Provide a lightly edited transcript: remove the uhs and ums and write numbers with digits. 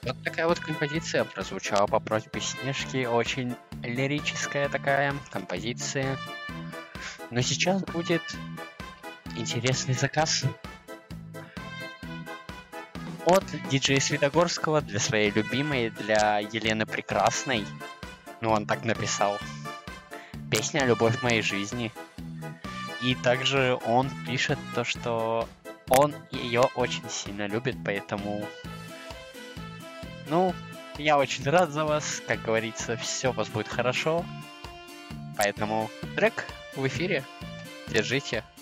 Вот такая вот композиция прозвучала по просьбе Снежки. Очень лирическая такая композиция. Но сейчас будет интересный заказ от диджея Светогорского для своей любимой, для Елены Прекрасной. Ну, он так написал. Песня «Любовь моей жизни». И также он пишет то, что он ее очень сильно любит, поэтому... Ну, я очень рад за вас. Как говорится, все у вас будет хорошо. Поэтому трек в эфире. Держите.